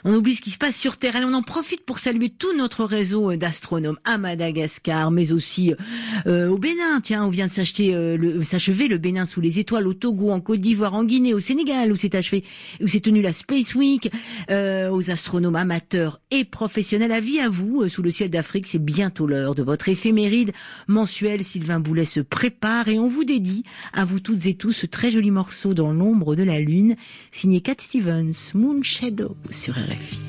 On oublie ce qui se passe sur Terre. Allez, on en profite pour saluer tout notre réseau d'astronomes à Madagascar, mais aussi au Bénin. Tiens, on vient de s'achever le Bénin sous les étoiles, au Togo, en Côte d'Ivoire, en Guinée, au Sénégal, où s'est tenue la Space Week, aux astronomes amateurs et professionnels. Avis à vous, sous le ciel d'Afrique, c'est bientôt l'heure de votre éphéméride mensuelle. Sylvain Boulet se prépare et on vous dédie, à vous toutes et tous, ce très joli morceau dans l'ombre de la lune, signé Cat Stevens, Moon Shadow sur RFI.